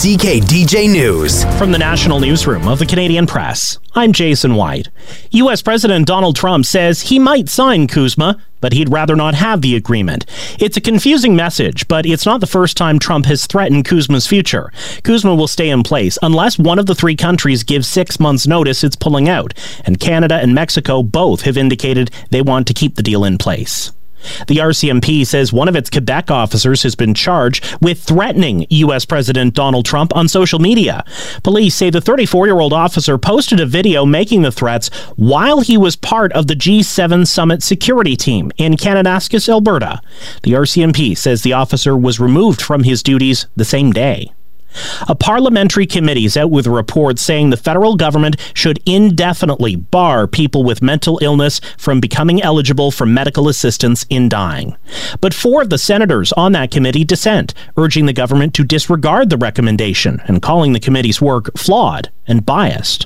CKDJ News. From the National Newsroom of the Canadian Press, I'm Jason White. U.S. President Donald Trump says he might sign CUSMA, but he'd rather not have the agreement. It's a confusing message, but it's not the first time Trump has threatened CUSMA's future. CUSMA will stay in place unless one of the three countries gives 6 months' notice it's pulling out, and Canada and Mexico both have indicated they want to keep the deal in place. The RCMP says one of its Quebec officers has been charged with threatening U.S. President Donald Trump on social media. Police say the 34-year-old officer posted a video making the threats while he was part of the G7 summit security team in Kananaskis, Alberta. The RCMP says the officer was removed from his duties the same day. A parliamentary committee is out with a report saying the federal government should indefinitely bar people with mental illness from becoming eligible for medical assistance in dying. But 4 of the senators on that committee dissent, urging the government to disregard the recommendation and calling the committee's work flawed and biased.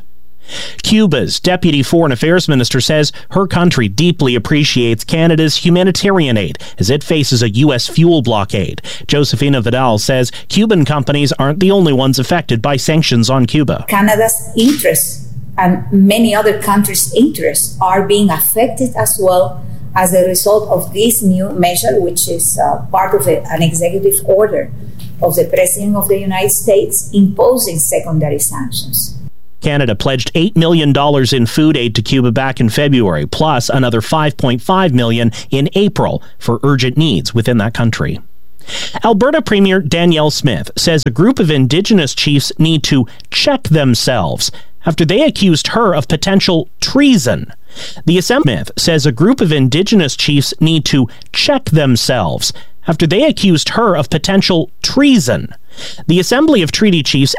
Cuba's deputy foreign affairs minister says her country deeply appreciates Canada's humanitarian aid as it faces a U.S. fuel blockade. Josefina Vidal says Cuban companies aren't the only ones affected by sanctions on Cuba. Canada's interests and many other countries' interests are being affected as well as a result of this new measure, which is part of an executive order of the President of the United States imposing secondary sanctions. Canada pledged $8 million in food aid to Cuba back in February, plus another $5.5 million in April for urgent needs within that country. Alberta Premier Danielle Smith says a group of Indigenous chiefs need to check themselves after they accused her of potential treason. The Assembly says a group of Indigenous chiefs need to check themselves after they accused her of potential treason. The Assembly of Treaty Chiefs